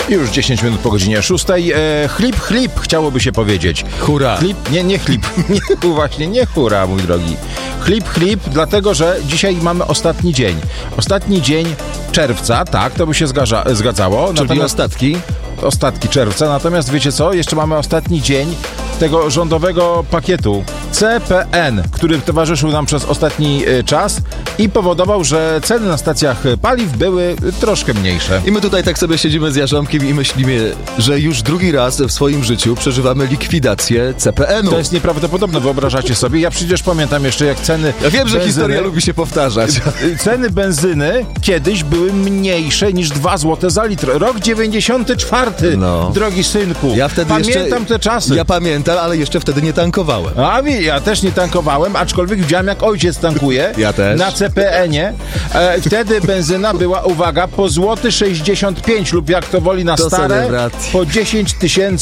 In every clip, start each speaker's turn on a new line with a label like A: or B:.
A: Już 10 minut po godzinie 6. Chlip, chlip, chciałoby się powiedzieć.
B: Hurra.
A: Chlip, nie chlip. Właśnie, nie hurra, mój drogi. Chlip, chlip, dlatego, że dzisiaj mamy ostatni dzień. Ostatni dzień czerwca, tak, to by się zgadzało.
B: Czyli
A: Ostatki czerwca, natomiast wiecie co? Jeszcze mamy ostatni dzień tego rządowego pakietu CPN, który towarzyszył nam przez ostatni czas i powodował, że ceny na stacjach paliw były troszkę mniejsze.
B: I my tutaj tak sobie siedzimy z Jarząbkiem i myślimy, że już drugi raz w swoim życiu przeżywamy likwidację CPN-u.
A: To jest nieprawdopodobne, wyobrażacie sobie? Ja przecież pamiętam jeszcze, jak ceny...
B: Ja wiem, że historia lubi się powtarzać.
A: Ceny benzyny kiedyś były mniejsze niż 2 zł za litr. Rok 94, drogi synku.
B: Ja wtedy
A: pamiętam te czasy.
B: Ja pamiętam, ale jeszcze wtedy nie tankowałem.
A: Ja też nie tankowałem, aczkolwiek widziałem, jak ojciec tankuje.
B: Ja też.
A: Na CPN-ie. Wtedy benzyna była, uwaga, po złoty 65 lub jak to woli na stare, po 10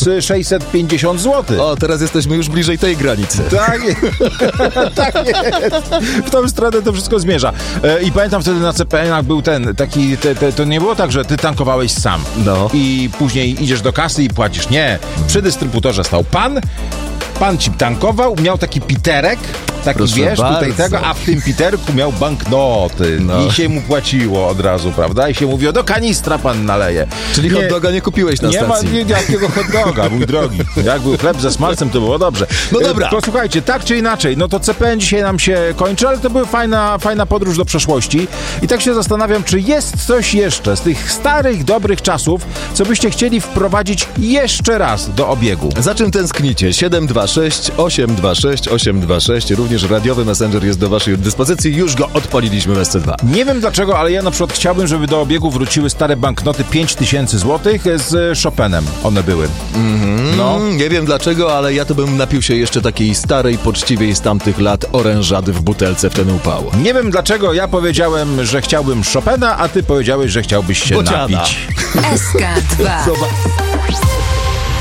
A: 650 zł.
B: O, teraz jesteśmy już bliżej tej granicy.
A: Tak jest. Tak jest. W tą stronę to wszystko zmierza. I pamiętam wtedy na CPN-ach był ten taki, to nie było tak, że ty tankowałeś sam. I później idziesz do kasy i płacisz. Nie. Przy dystrybutorze stał pan ci tankował, miał taki piterek, taki
B: proszę
A: wiesz,
B: bardzo.
A: tutaj tego, a w tym piterku miał banknoty i się mu płaciło od razu, prawda? I się mówiło, do kanistra pan naleje.
B: Czyli hot doga nie kupiłeś na stacji.
A: Nie ma jakiego hot doga, mój drogi. Jak był chleb ze smalcem, to było dobrze.
B: No dobra.
A: Posłuchajcie, tak czy inaczej, no to CPN dzisiaj nam się kończy, ale to była fajna podróż do przeszłości i tak się zastanawiam, czy jest coś jeszcze z tych starych, dobrych czasów, co byście chcieli wprowadzić jeszcze raz do obiegu.
B: Za czym tęsknicie? 726 826 826. Również radiowy messenger jest do waszej dyspozycji. Już go odpaliliśmy w SC2.
A: Nie wiem dlaczego, ale ja na przykład chciałbym, żeby do obiegu wróciły stare banknoty 5000 zł z Chopinem. One były.
B: Nie wiem dlaczego, ale ja to bym napił się jeszcze takiej starej, poczciwej z tamtych lat orężady w butelce w ten upał.
A: Nie wiem dlaczego ja powiedziałem, że chciałbym Chopina, a ty powiedziałeś, że chciałbyś się napić.
C: SK2.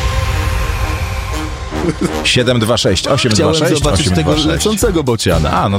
A: 726 826
B: Chciałem zobaczyć
A: 826.
B: tego lecącego bociana.
A: No